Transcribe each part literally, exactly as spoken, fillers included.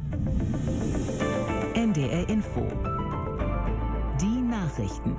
N D R Info. Die Nachrichten.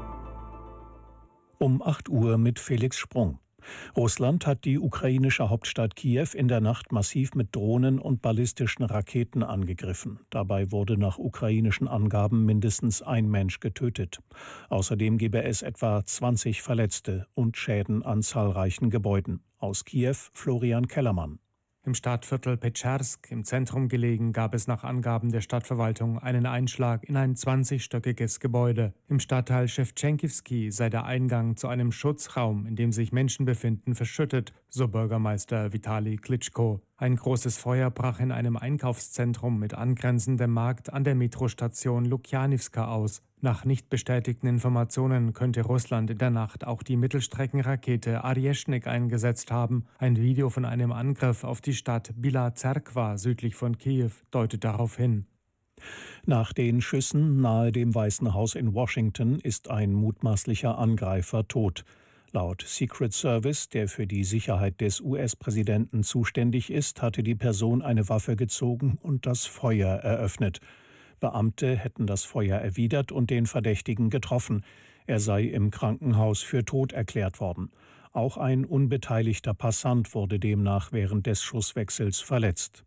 Um acht Uhr mit Felix Sprung. Russland hat die ukrainische Hauptstadt Kiew in der Nacht massiv mit Drohnen und ballistischen Raketen angegriffen. Dabei wurde nach ukrainischen Angaben mindestens ein Mensch getötet. Außerdem gebe es etwa zwanzig Verletzte und Schäden an zahlreichen Gebäuden. Aus Kiew Florian Kellermann. Im Stadtviertel Petscharsk, im Zentrum gelegen, gab es nach Angaben der Stadtverwaltung einen Einschlag in ein zwanzigstöckiges Gebäude. Im Stadtteil Schewtschenkivski sei der Eingang zu einem Schutzraum, in dem sich Menschen befinden, verschüttet, so Bürgermeister Vitali Klitschko. Ein großes Feuer brach in einem Einkaufszentrum mit angrenzendem Markt an der Metrostation Lukjanivska aus. Nach nicht bestätigten Informationen könnte Russland in der Nacht auch die Mittelstreckenrakete Arjeschnik eingesetzt haben. Ein Video von einem Angriff auf die Stadt Bila Zerkva südlich von Kiew deutet darauf hin. Nach den Schüssen nahe dem Weißen Haus in Washington ist ein mutmaßlicher Angreifer tot. Laut Secret Service, der für die Sicherheit des U S-Präsidenten zuständig ist, hatte die Person eine Waffe gezogen und das Feuer eröffnet. Beamte hätten das Feuer erwidert und den Verdächtigen getroffen. Er sei im Krankenhaus für tot erklärt worden. Auch ein unbeteiligter Passant wurde demnach während des Schusswechsels verletzt.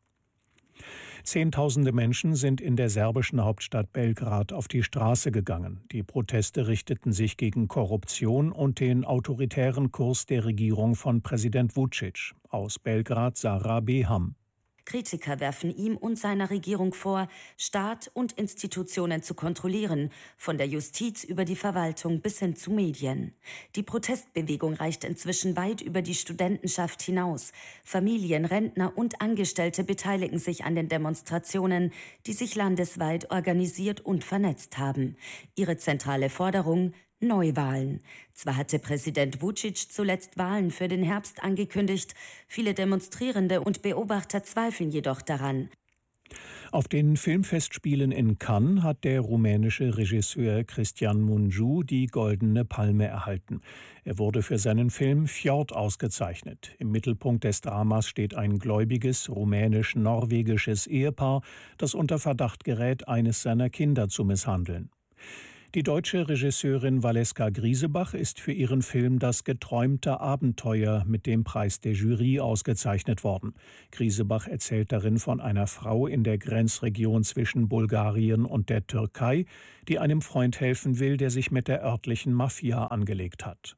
Zehntausende Menschen sind in der serbischen Hauptstadt Belgrad auf die Straße gegangen. Die Proteste richteten sich gegen Korruption und den autoritären Kurs der Regierung von Präsident Vučić. Aus Belgrad Sarah Beham. Kritiker werfen ihm und seiner Regierung vor, Staat und Institutionen zu kontrollieren, von der Justiz über die Verwaltung bis hin zu Medien. Die Protestbewegung reicht inzwischen weit über die Studentenschaft hinaus. Familien, Rentner und Angestellte beteiligen sich an den Demonstrationen, die sich landesweit organisiert und vernetzt haben. Ihre zentrale Forderung: Neuwahlen. Zwar hatte Präsident Vučić zuletzt Wahlen für den Herbst angekündigt, viele Demonstrierende und Beobachter zweifeln jedoch daran. Auf den Filmfestspielen in Cannes hat der rumänische Regisseur Cristian Mungiu die Goldene Palme erhalten. Er wurde für seinen Film Fjord ausgezeichnet. Im Mittelpunkt des Dramas steht ein gläubiges rumänisch-norwegisches Ehepaar, das unter Verdacht gerät, eines seiner Kinder zu misshandeln. Die deutsche Regisseurin Valeska Griesebach ist für ihren Film Das geträumte Abenteuer mit dem Preis der Jury ausgezeichnet worden. Griesebach erzählt darin von einer Frau in der Grenzregion zwischen Bulgarien und der Türkei, die einem Freund helfen will, der sich mit der örtlichen Mafia angelegt hat.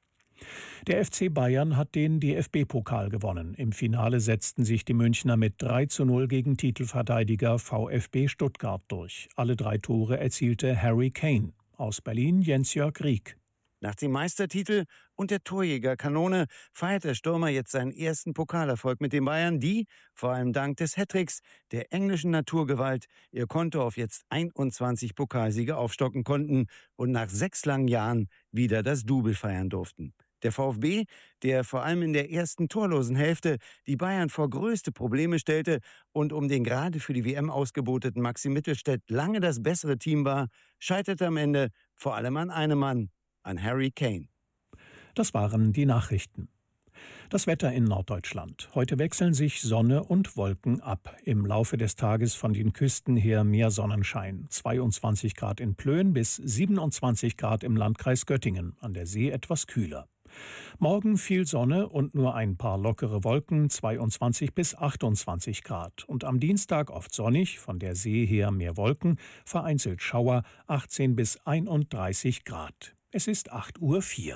Der F C Bayern hat den D F B-Pokal gewonnen. Im Finale setzten sich die Münchner mit drei zu null gegen Titelverteidiger VfB Stuttgart durch. Alle drei Tore erzielte Harry Kane. Aus Berlin Jens-Jörg Rieck. Nach dem Meistertitel und der Torjägerkanone feiert der Stürmer jetzt seinen ersten Pokalerfolg mit den Bayern, die, vor allem dank des Hattricks der englischen Naturgewalt, ihr Konto auf jetzt einundzwanzig Pokalsiege aufstocken konnten und nach sechs langen Jahren wieder das Double feiern durften. Der VfB, der vor allem in der ersten torlosen Hälfte die Bayern vor größte Probleme stellte und um den gerade für die W M ausgeboteten Maxim Mittelstädt lange das bessere Team war, scheiterte am Ende vor allem an einem Mann, an Harry Kane. Das waren die Nachrichten. Das Wetter in Norddeutschland. Heute wechseln sich Sonne und Wolken ab. Im Laufe des Tages von den Küsten her mehr Sonnenschein. zweiundzwanzig Grad in Plön bis siebenundzwanzig Grad im Landkreis Göttingen. An der See etwas kühler. Morgen viel Sonne und nur ein paar lockere Wolken, zweiundzwanzig bis achtundzwanzig Grad. Und am Dienstag oft sonnig, von der See her mehr Wolken, vereinzelt Schauer, achtzehn bis einunddreißig Grad. Es ist acht Uhr vier.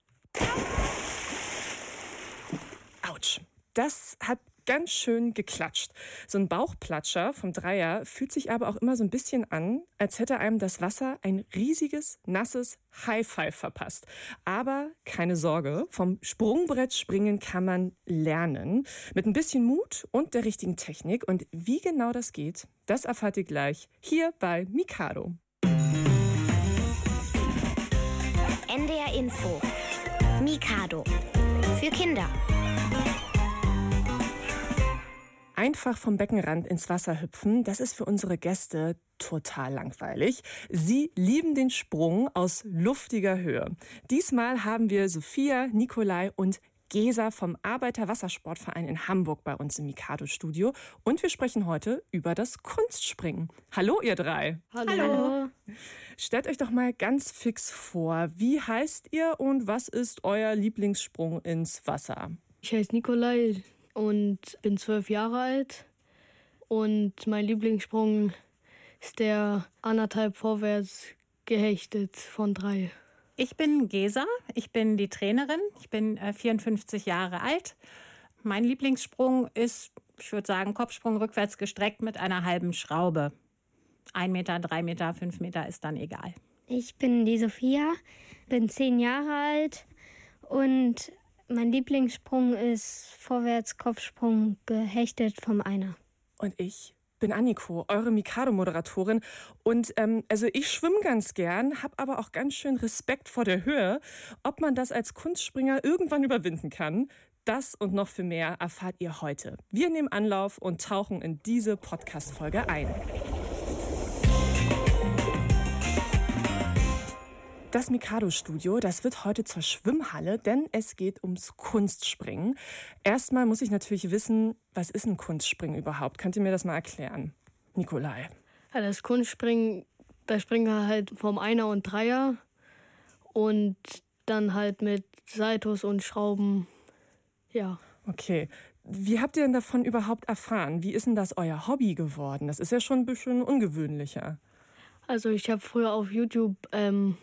Autsch, das hat ganz schön geklatscht. So ein Bauchplatscher vom Dreier fühlt sich aber auch immer so ein bisschen an, als hätte einem das Wasser ein riesiges, nasses High-Five verpasst. Aber keine Sorge, vom Sprungbrett springen kann man lernen. Mit ein bisschen Mut und der richtigen Technik. Und wie genau das geht, das erfahrt ihr gleich hier bei Mikado. N D R Info. Mikado. Für Kinder. Einfach vom Beckenrand ins Wasser hüpfen, das ist für unsere Gäste total langweilig. Sie lieben den Sprung aus luftiger Höhe. Diesmal haben wir Sophia, Nikolai und Gesa vom Arbeiter-Wassersportverein in Hamburg bei uns im Mikado-Studio. Und wir sprechen heute über das Kunstspringen. Hallo, ihr drei. Hallo. Hallo. Stellt euch doch mal ganz fix vor, wie heißt ihr und was ist euer Lieblingssprung ins Wasser? Ich heiße Nikolai und bin zwölf Jahre alt. Und mein Lieblingssprung ist der anderthalb vorwärts gehechtet von drei. Ich bin Gesa, ich bin die Trainerin, ich bin äh, vierundfünfzig Jahre alt. Mein Lieblingssprung ist, ich würde sagen, Kopfsprung rückwärts gestreckt mit einer halben Schraube. Ein Meter, drei Meter, fünf Meter ist dann egal. Ich bin die Sophia, bin zehn Jahre alt und mein Lieblingssprung ist vorwärts Kopfsprung gehechtet vom Einer. Und ich bin Anniko, eure Mikado-Moderatorin. Und ähm, also ich schwimme ganz gern, habe aber auch ganz schön Respekt vor der Höhe. Ob man das als Kunstspringer irgendwann überwinden kann, das und noch viel mehr erfahrt ihr heute. Wir nehmen Anlauf und tauchen in diese Podcast-Folge ein. Das Mikado-Studio, das wird heute zur Schwimmhalle, denn es geht ums Kunstspringen. Erstmal muss ich natürlich wissen, was ist ein Kunstspringen überhaupt? Könnt ihr mir das mal erklären? Nikolai. Ja, das Kunstspringen, da springen wir halt vom Einer und Dreier und dann halt mit Saltos und Schrauben, ja. Okay. Wie habt ihr denn davon überhaupt erfahren? Wie ist denn das euer Hobby geworden? Das ist ja schon ein bisschen ungewöhnlicher. Also ich habe früher auf YouTube ähm,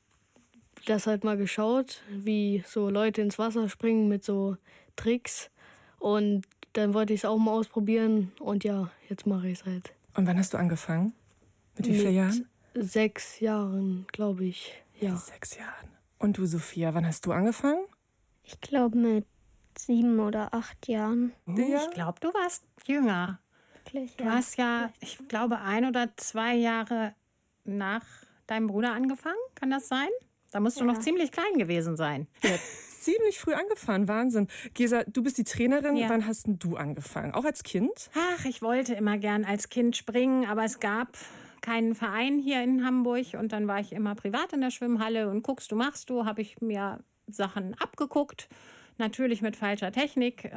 das halt mal geschaut, wie so Leute ins Wasser springen mit so Tricks. Und dann wollte ich es auch mal ausprobieren. Und ja, jetzt mache ich es halt. Und wann hast du angefangen? Mit wie vielen Jahren? Sechs Jahren, glaube ich. Ja. Mit sechs Jahren. Und du, Sophia, wann hast du angefangen? Ich glaube mit sieben oder acht Jahren. Ja. Ich glaube, du warst jünger. Wirklich, du ja. hast ja, ich glaube, ein oder zwei Jahre nach deinem Bruder angefangen. Kann das sein? Da musst du ja. noch ziemlich klein gewesen sein. Ja, ziemlich früh angefangen, Wahnsinn. Gesa, du bist die Trainerin. Ja. Wann hast denn du angefangen? Auch als Kind? Ach, ich wollte immer gern als Kind springen, aber es gab keinen Verein hier in Hamburg. Und dann war ich immer privat in der Schwimmhalle und guckst du, machst du, habe ich mir Sachen abgeguckt. Natürlich mit falscher Technik.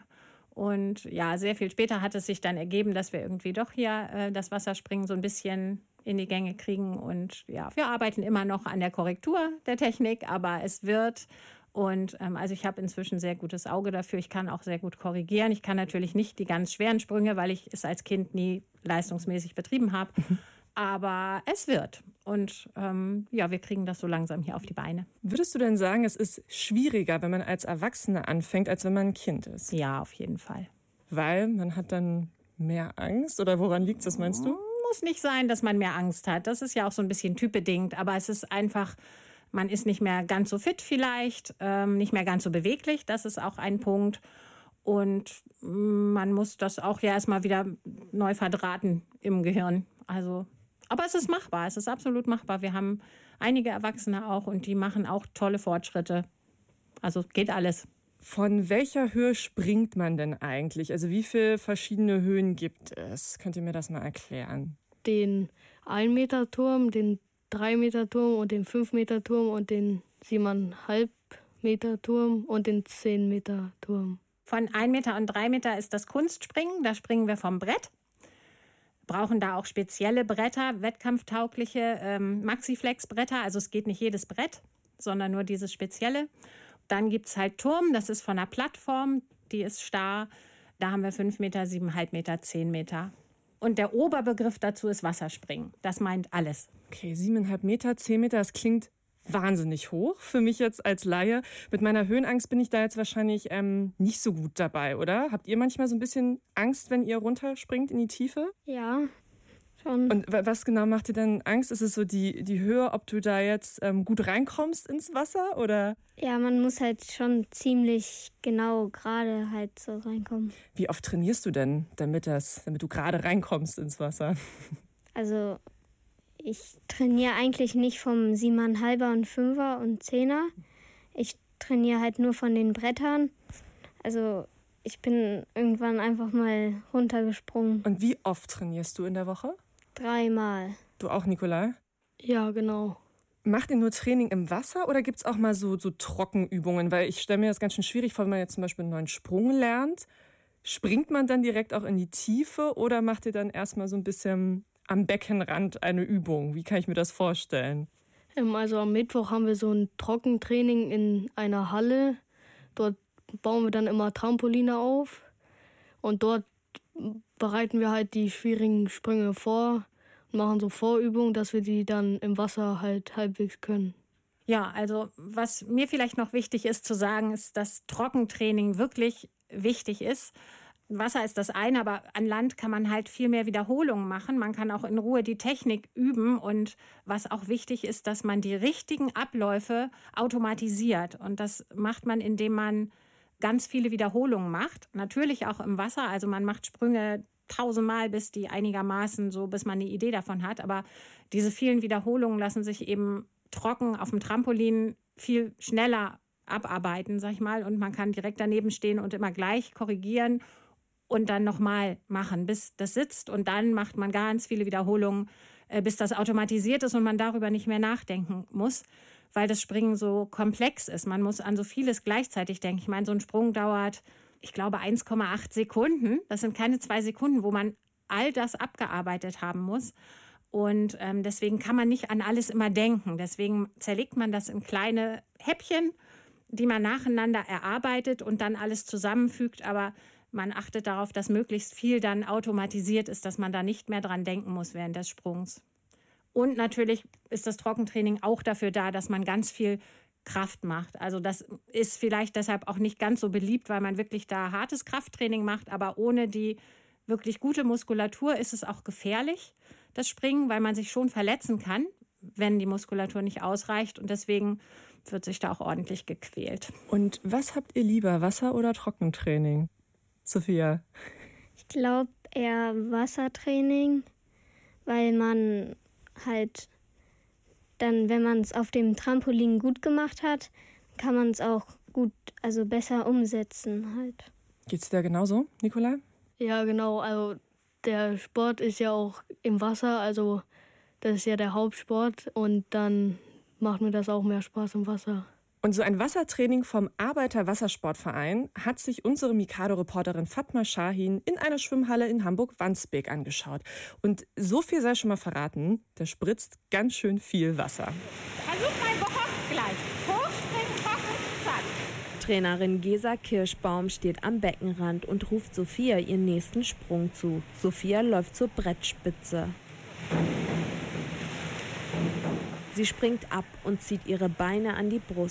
Und ja, sehr viel später hat es sich dann ergeben, dass wir irgendwie doch hier das Wasserspringen so ein bisschen in die Gänge kriegen. Und ja, wir arbeiten immer noch an der Korrektur der Technik, aber es wird. Und ähm, also ich habe inzwischen sehr gutes Auge dafür. Ich kann auch sehr gut korrigieren. Ich kann natürlich nicht die ganz schweren Sprünge, weil ich es als Kind nie leistungsmäßig betrieben habe. Aber es wird. Und ähm, ja, wir kriegen das so langsam hier auf die Beine. Würdest du denn sagen, es ist schwieriger, wenn man als Erwachsene anfängt, als wenn man ein Kind ist? Ja, auf jeden Fall. Weil man hat dann mehr Angst? Oder woran liegt es, das meinst du? Muss nicht sein, dass man mehr Angst hat. Das ist ja auch so ein bisschen typbedingt. Aber es ist einfach, man ist nicht mehr ganz so fit vielleicht, ähm, nicht mehr ganz so beweglich. Das ist auch ein Punkt. Und man muss das auch ja erstmal wieder neu verdrahten im Gehirn. Also, aber es ist machbar, es ist absolut machbar. Wir haben einige Erwachsene auch und die machen auch tolle Fortschritte. Also geht alles. Von welcher Höhe springt man denn eigentlich? Also wie viele verschiedene Höhen gibt es? Könnt ihr mir das mal erklären? Den ein Meter Turm, den drei Meter Turm und den fünf Meter Turm und den sieben Komma fünf Meter Turm und den zehn Meter Turm. Von ein Meter und drei Meter ist das Kunstspringen. Da springen wir vom Brett. Brauchen da auch spezielle Bretter, wettkampftaugliche ähm, Maxiflex-Bretter. Also es geht nicht jedes Brett, sondern nur dieses spezielle. Dann gibt es halt Turm, das ist von einer Plattform, die ist starr. Da haben wir fünf Meter, sieben Komma fünf Meter, zehn Meter. Und der Oberbegriff dazu ist Wasserspringen. Das meint alles. Okay, sieben Komma fünf Meter, zehn Meter, das klingt wahnsinnig hoch für mich jetzt als Laie. Mit meiner Höhenangst bin ich da jetzt wahrscheinlich ähm, nicht so gut dabei, oder? Habt ihr manchmal so ein bisschen Angst, wenn ihr runterspringt in die Tiefe? Ja, schon. Und was genau macht dir denn Angst? Ist es so die, die Höhe, ob du da jetzt ähm, gut reinkommst ins Wasser, oder? Ja, man muss halt schon ziemlich genau gerade halt so reinkommen. Wie oft trainierst du denn, damit, das, damit du gerade reinkommst ins Wasser? Also ich trainiere eigentlich nicht vom Siebeneinhalber und Fünfer und Zehner. Ich trainiere halt nur von den Brettern. Also ich bin irgendwann einfach mal runtergesprungen. Und wie oft trainierst du in der Woche? Dreimal. Du auch, Nikolai? Ja, genau. Macht ihr nur Training im Wasser oder gibt es auch mal so, so Trockenübungen? Weil ich stelle mir das ganz schön schwierig vor, wenn man jetzt zum Beispiel einen neuen Sprung lernt. Springt man dann direkt auch in die Tiefe oder macht ihr dann erstmal so ein bisschen am Beckenrand eine Übung? Wie kann ich mir das vorstellen? Also am Mittwoch haben wir so ein Trockentraining in einer Halle. Dort bauen wir dann immer Trampoline auf und dort bereiten wir halt die schwierigen Sprünge vor und machen so Vorübungen, dass wir die dann im Wasser halt halbwegs können. Ja, also was mir vielleicht noch wichtig ist zu sagen, ist, dass Trockentraining wirklich wichtig ist. Wasser ist das eine, aber an Land kann man halt viel mehr Wiederholungen machen. Man kann auch in Ruhe die Technik üben und was auch wichtig ist, dass man die richtigen Abläufe automatisiert. Und das macht man, indem man ganz viele Wiederholungen macht. Natürlich auch im Wasser, also man macht Sprünge tausendmal, bis die einigermaßen so, bis man eine Idee davon hat. Aber diese vielen Wiederholungen lassen sich eben trocken auf dem Trampolin viel schneller abarbeiten, sag ich mal. Und man kann direkt daneben stehen und immer gleich korrigieren und dann nochmal machen, bis das sitzt. Und dann macht man ganz viele Wiederholungen, bis das automatisiert ist und man darüber nicht mehr nachdenken muss, weil das Springen so komplex ist. Man muss an so vieles gleichzeitig denken. Ich meine, so ein Sprung dauert, ich glaube, eins Komma acht Sekunden. Das sind keine zwei Sekunden, wo man all das abgearbeitet haben muss. Und ähm, deswegen kann man nicht an alles immer denken. Deswegen zerlegt man das in kleine Häppchen, die man nacheinander erarbeitet und dann alles zusammenfügt. Aber man achtet darauf, dass möglichst viel dann automatisiert ist, dass man da nicht mehr dran denken muss während des Sprungs. Und natürlich ist das Trockentraining auch dafür da, dass man ganz viel Kraft macht. Also das ist vielleicht deshalb auch nicht ganz so beliebt, weil man wirklich da hartes Krafttraining macht. Aber ohne die wirklich gute Muskulatur ist es auch gefährlich, das Springen, weil man sich schon verletzen kann, wenn die Muskulatur nicht ausreicht. Und deswegen wird sich da auch ordentlich gequält. Und was habt ihr lieber, Wasser- oder Trockentraining? Sophia? Ich glaube eher Wassertraining, weil man halt dann, wenn man es auf dem Trampolin gut gemacht hat, kann man es auch gut, also besser umsetzen halt. Geht's dir genauso, Nikolai? Ja, genau. Also der Sport ist ja auch im Wasser, also das ist ja der Hauptsport und dann macht mir das auch mehr Spaß im Wasser. Und so ein Wassertraining vom Arbeiter-Wassersportverein hat sich unsere Mikado-Reporterin Fatma Shahin in einer Schwimmhalle in Hamburg-Wandsbek angeschaut. Und so viel sei schon mal verraten, da spritzt ganz schön viel Wasser. Versuch mal gehockt gleich. Hochspringen, hocken, zack. Trainerin Gesa Kirschbaum steht am Beckenrand und ruft Sophia ihren nächsten Sprung zu. Sophia läuft zur Brettspitze. Sie springt ab und zieht ihre Beine an die Brust.